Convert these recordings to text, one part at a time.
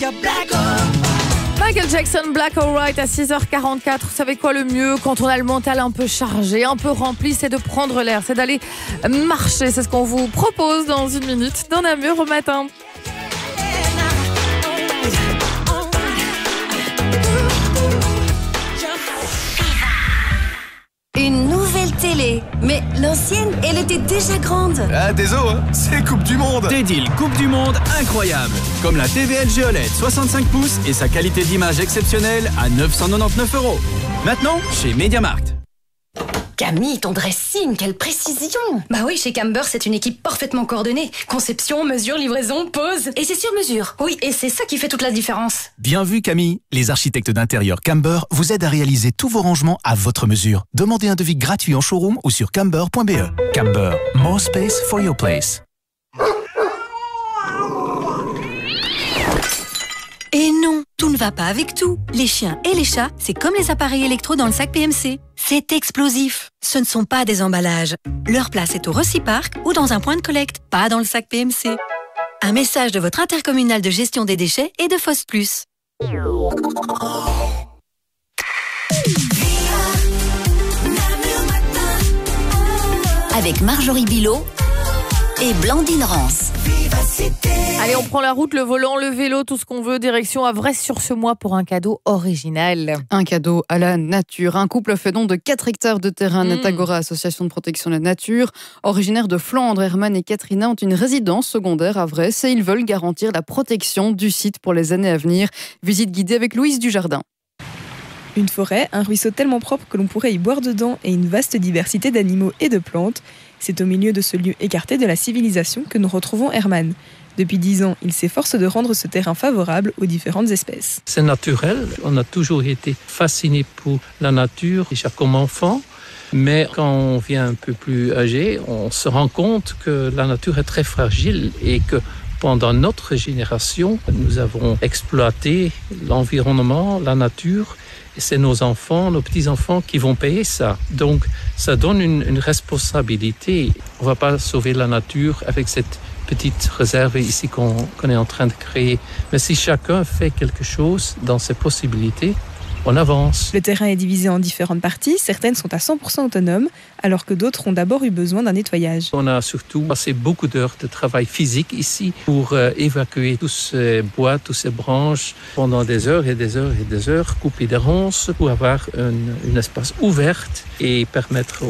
Michael Jackson, Black or White à 6h44. Vous savez quoi le mieux quand on a le mental un peu chargé, un peu rempli, c'est de prendre l'air, c'est d'aller marcher. C'est ce qu'on vous propose dans une minute dans Namur au matin. Une nouvelle télé, mais l'ancienne, elle était déjà grande. Ah, désolé, hein, c'est Coupe du Monde. Des deals Coupe du Monde incroyables, comme la TV LG OLED 65 pouces et sa qualité d'image exceptionnelle à 999 €. Maintenant, chez MediaMarkt. Camille, ton dressing, quelle précision! Bah oui, chez Camber, c'est une équipe parfaitement coordonnée. Conception, mesure, livraison, pose. Et c'est sur mesure. Oui, et c'est ça qui fait toute la différence. Bien vu Camille, les architectes d'intérieur Camber vous aident à réaliser tous vos rangements à votre mesure. Demandez un devis gratuit en showroom ou sur camber.be. Camber, more space for your place. Et non, tout ne va pas avec tout. Les chiens et les chats, c'est comme les appareils électro dans le sac PMC. C'est explosif. Ce ne sont pas des emballages. Leur place est au Reciparc ou dans un point de collecte, pas dans le sac PMC. Un message de votre intercommunal de gestion des déchets et de FOS Plus. Avec Marjorie Bilot et Blandine Rance. Allez, on prend la route, le volant, le vélo, tout ce qu'on veut. Direction Avray-sur-Semois pour un cadeau original. Un cadeau à la nature. Un couple fait don de 4 hectares de terrain. Natagora, association de protection de la nature. Originaires de Flandre, Herman et Katrina ont une résidence secondaire à Avray et ils veulent garantir la protection du site pour les années à venir. Visite guidée avec Louise Dujardin. Une forêt, un ruisseau tellement propre que l'on pourrait y boire dedans et une vaste diversité d'animaux et de plantes. C'est au milieu de ce lieu écarté de la civilisation que nous retrouvons Herman. Depuis 10 ans, il s'efforce de rendre ce terrain favorable aux différentes espèces. C'est naturel, on a toujours été fasciné pour la nature, déjà comme enfant. Mais quand on vient un peu plus âgé, on se rend compte que la nature est très fragile et que pendant notre génération, nous avons exploité l'environnement, la nature. Et c'est nos enfants, nos petits-enfants qui vont payer ça. Donc, ça donne une responsabilité. On ne va pas sauver la nature avec cette petite réserve ici qu'on est en train de créer. Mais si chacun fait quelque chose dans ses possibilités, on avance. Le terrain est divisé en différentes parties. Certaines sont à 100% autonomes, alors que d'autres ont d'abord eu besoin d'un nettoyage. On a surtout passé beaucoup d'heures de travail physique ici pour évacuer tous ces bois, toutes ces branches pendant des heures et des heures et des heures, couper des ronces pour avoir un espace ouvert et permettre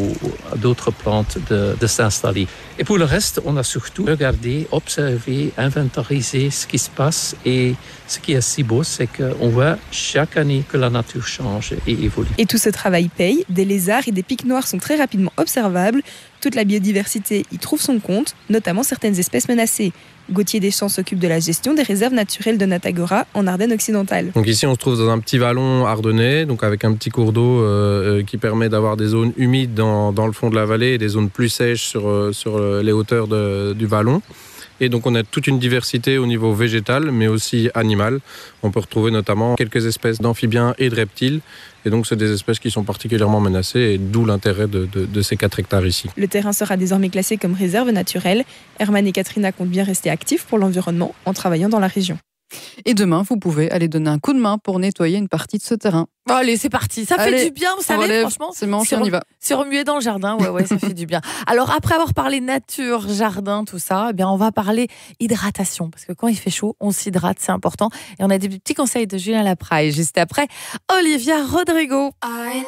à d'autres plantes de s'installer. Et pour le reste, on a surtout regardé, observé, inventarisé ce qui se passe. Et ce qui est si beau, c'est qu'on voit chaque année que la nature change et évolue. Et tout ce travail paye. Des lézards et des pics noirs sont très rapidement observables. Toute la biodiversité y trouve son compte, notamment certaines espèces menacées. Gauthier Deschamps s'occupe de la gestion des réserves naturelles de Natagora en Ardennes occidentales. Donc ici, on se trouve dans un petit vallon ardennais, donc avec un petit cours d'eau qui permet d'avoir des zones humides dans le fond de la vallée et des zones plus sèches sur les hauteurs du vallon. Et donc on a toute une diversité au niveau végétal, mais aussi animal. On peut retrouver notamment quelques espèces d'amphibiens et de reptiles. Et donc c'est des espèces qui sont particulièrement menacées, et d'où l'intérêt de ces 4 hectares ici. Le terrain sera désormais classé comme réserve naturelle. Herman et Katrina comptent bien rester actifs pour l'environnement en travaillant dans la région. Et demain, vous pouvez aller donner un coup de main pour nettoyer une partie de ce terrain. Allez, c'est parti. Ça fait du bien, vous savez, franchement. C'est manche, on y va. Se remuer dans le jardin, ouais, ça fait du bien. Alors, après avoir parlé nature, jardin, tout ça, eh bien, on va parler hydratation. Parce que quand il fait chaud, on s'hydrate, c'est important. Et on a des petits conseils de Julien Lapraille. Juste après, Olivia Rodrigo.